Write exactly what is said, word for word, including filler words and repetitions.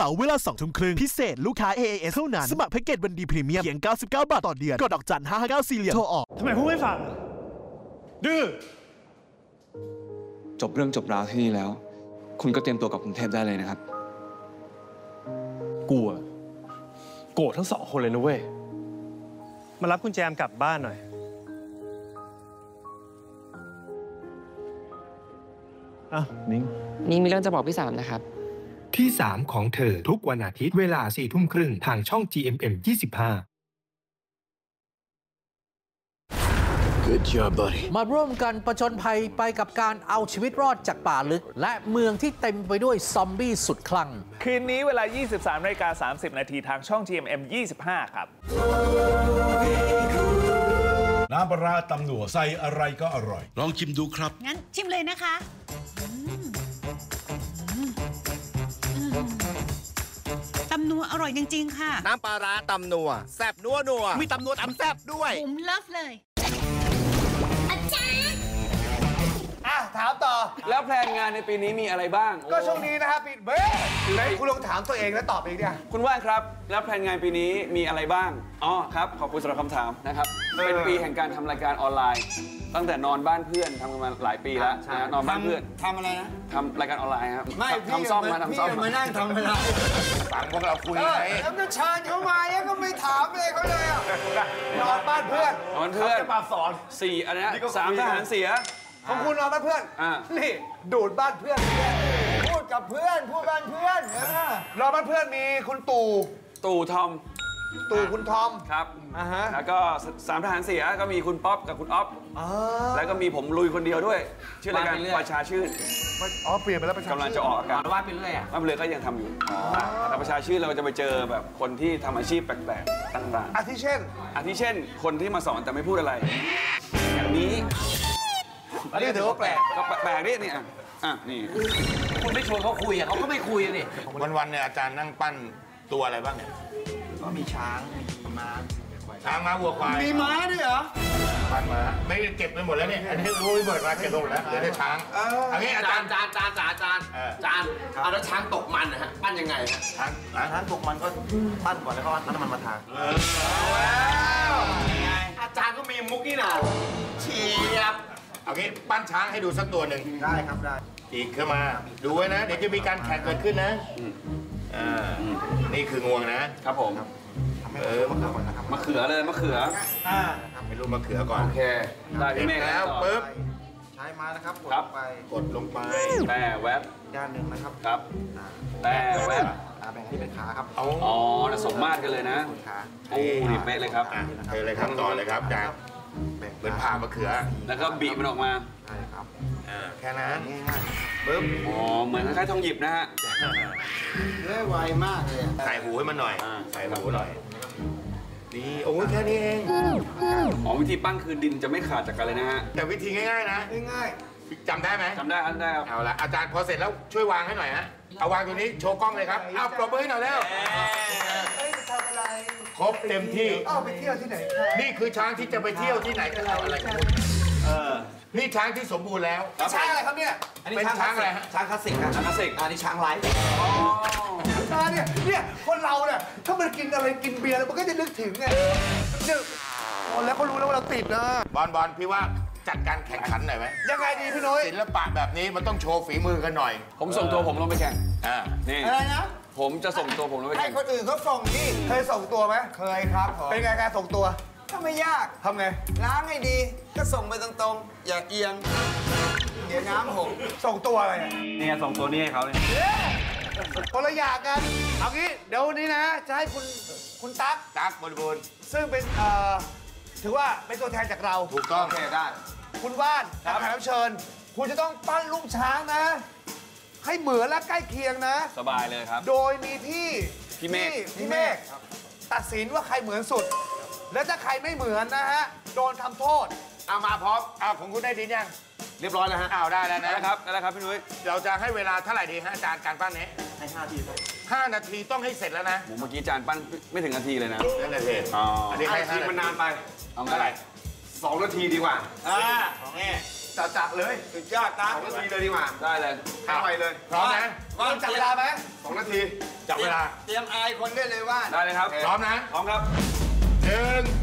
เต๋าเวลาสองทุ่มครึ่งพิเศษลูกค้า เอ เอ เอส เท่านั้นสมัครแพ็กเกจวันดีพรีเมียมเพียงเก้าสิบเก้าบาทต่อเดือนกดดอกจันห้าห้าเก้าสี่เหลี่ยมโทรออกทำไมพูดไม่ฟังดื้อจบเรื่องจบราวที่นี่แล้วคุณก็เตรียมตัวกับกรุงเทพได้เลยนะครับกลัวโกรธทั้งสองคนเลยนะเว้ยมารับคุณแจมกลับบ้านหน่อยอ้าวนิ้งนิ้งมีเรื่องจะบอกพี่สามนะครับที่สามของเธอทุกวันอาทิตย์เวลาสี่ทุ่มครึ่งทางช่อง จี เอ็ม เอ็ม ยี่สิบห้า Good job, buddy. มาร่วมกันประจนภัยไปกับการเอาชีวิตรอดจากป่าลึกและเมืองที่เต็มไปด้วยซอมบี้สุดคลั่งคืนนี้เวลา ยี่สิบสามนาฬิกาสามสิบนาทีทางช่อง จี เอ็ม เอ็ม ยี่สิบห้า ครับน้ำปลาตำหนัวใส่อะไรก็อร่อยลองชิมดูครับงั้นชิมเลยนะคะตำนัวอร่อยจริงๆค่ะน้ำปลาร้าตำนัวแซ่บนัวนัวมีตำนัวตำแซ่บด้วยผมเลิฟเลยอาจารย์อ่ะถามต่อแล้วแพลนงานในปีนี้มีอะไรบ้างก็ช่วงนี้นะครับปีเบ้ไหนคุณลองถามตัวเองแล้วตอบเองเนี่ยคุณว่านครับแล้วแพลนงานปีนี้มีอะไรบ้างอ๋อครับขอบคุณสำหรับคำถามนะครับเป็นปีแห่งการทำรายการออนไลน์ตั้งแต่นอนบ้านเพื่อนทำกันมาหลายปีแล้วนะนอนบ้านเพื่อนทำอะไรนะทำรายการออนไลน์ครับไม่ทำซ่อมมาทำซ่อมมานั่งทำเวลาฟังพวกเราคุยไงแล้วก็ชาญเข้ามาเนี่ยก็ไม่ถามเลยเขาเลยอ่ะนอนบ้านเพื่อนนอนเพื่อนจะมาสอนสี่อันนี้สามทหารเสียของคุณนอนบ้านเพื่อนนี่ดูดบ้านเพื่อนพูดกับเพื่อนพูดบ้านเพื่อนนอนบ้านเพื่อนมีคุณตู่ตู่ทอมตู่คุณทอมครับแล้วก็สามทหารเสียก็มีคุณป๊อปกับคุณอ๊อฟแล้วก็มีผมลุยคนเดียวด้วยชื่อรายการประชาชื่นอ๋อเปลี่ยนไปแล้วประชาชื่นกำลังจะออกอากาศวาดไปเรื่อยอ่ะวาดไปเรื่อยก็ยังทำอยู่แต่ประชาชื่นเราจะไปเจอแบบคนที่ทำอาชีพแปลกๆต่างๆอาทิเช่นอาทิเช่นคนที่มาสอนแต่ไม่พูดอะไรอย่างนี้อันนี้ถือว่าแปลกก็แปลกนี่นี่อ่ะนี่คุณไม่ชวนเขาคุยอ่ะเขาก็ไม่คุยนี่วันๆเนี่ยอาจารย์นั่งปั้นตัวอะไรบ้างเนี่ยก็มีช้างมีม้าช้างม้าวัวควายมีม้าด้วยเหรอปั้นม้าไม่เก็บไปหมดแล้วเนี่ยอันนี้รู้เบิดมาเก็บหมดแล้วเหลือแต่ช้างอันนี้อาจารย์จานจานจานจานจานเอาแล้วช้างตกมันนะฮะปั้นยังไงฮะช้างช้างตกมันก็ปั้นก่อนแล้วก็น้ำมันมาทาอาจารย์ก็มีมุกนี่นะเฉียบเอางี้ปั้นช้างให้ดูสักตัวหนึ่งได้ครับได้อีกขึ้นมาดูไว้นะเดี๋ยวจะมีการแข่งเกิดขึ้นนะอ่านี่คืองวงนะครับผมเออมะเขือก่อนนะครับมะเขือเลยมะเขืออ่าให้รูปมะเขือก่อนโอเคได้พี่เมฆแล้วปึ๊บใช้มานะครับกดลงไปกดลงไปแปะแวบด้านหนึ่งนะครับครับแปะแวบแบ่งที่เป็นขาครับอ๋อสมมาตรกันเลยนะขาโอ้นี่เป๊ะเลยครับเทเลยครับต่อเลยครับจากเหมือนผ่ามะเขือแล้วก็บีบมันออกมาใช่ครับแค่นั้นง่ายๆปึ๊บอ๋อเหมือนคล้ายๆทองหยิบนะฮะได้ไวมากเลยใส่หูให้มันหน่อยใส่หูหน่อยนี่โอ้แค่นี้เองอ๋อวิธีปั้นคือดินจะไม่ขาดจากกันเลยนะฮะแต่วิธีง่ายๆนะง่ายๆจำได้ไหมจำได้ครับได้ครับเอาละอาจารย์พอเสร็จแล้วช่วยวางให้หน่อยฮะเอาวางตัวนี้โชว์กล้องเลยครับเอาปรบมือให้หน่อยแล้วทำอะไรครบเต็มที่อ้าวไปเที่ยวที่ไหนนี่คือช้างที่จะไปเที่ยวที่ไหนกันเราอะไรกันเออนี่ช้างที่สมบูรณ์แล้วช้างอะไรครับเนี่ยเป็นช้างอะไรฮะช้างคลาสสิกครับช้างคลาสสิกอันนี้ช้างไลฟ์อ๋อเนี่ยเนี่ยคนเราเนี่ยถ้ามันกินอะไรกินเบียร์มันก็จะนึกถึงไงเนี่ยแล้วเขารู้แล้วว่าเราติดนะบอลบอลพี่ว่าจัดการแข่งขันหน่อยไหมยังไงดีพี่น้อยศิลปะแบบนี้มันต้องโชว์ฝีมือกันหน่อยผมส่งตัวผมลงไปแข่งอ่านี่อะไรนะผมจะส่งตัวผมลงไปแข่งให้คนอื่นเขาส่งนี่เคยส่งตัวไหมเคยครับเป็นไงการส่งตัวก็ไม่ยากทำไงล้างให้ดีก็ส่งไปตรงๆอย่าเอียงเดี๋ยวน้ำหกส่งตัวอะไรนี่ส่งตัวนี้ให้เขาเลยคนละอย่างกันเอางี้เดี๋ยววันนี้นะจะให้คุณคุณตั๊กตั๊กบริบูรณ์ซึ่งเป็นเอ่อถือว่าเป็นตัวแทนจากเราถูกต้องโอเคได้คุณว่านแขกรับเชิญคุณจะต้องปั้นลูกช้างนะให้เหมือนและใกล้เคียงนะสบายเลยครับโดยมีพี่พี่เมฆพี่เมฆตัดสินว่าใครเหมือนสุดและถ้าใครไม่เหมือนนะฮะโดนทำโทษเอามาพร้อมเอาของคุณได้ดียังเรียบร้อยแล้วฮะเอาได้แล้วนะครับได้แล้วครับพี่นุ้ยเราจะให้เวลาเท่าไหร่ดีฮะอาจารย์การปั้นนี้ให้ห้านาทีห้านาทีต้องให้เสร็จแล้วนะเมื่อกี้อาจารย์ปั้นไม่ถึงนาทีเลยนะนั่นแหละสิอ๋ออันนี้ให้นาทีมันนานไปเอาเท่าไหร่สองนาทีดีกว่าอ่านี่จัดจัดเลยสุดยอดนะสองนาทีเลยดีกว่าได้เลยเข้าไปเลยพร้อมนะว่านจับเวลาไหมสองนาทีจับเวลาเตรียมอายคนเล่นเลยว่านได้เลยครับพร้อมนะพร้อมครับหนึ่ง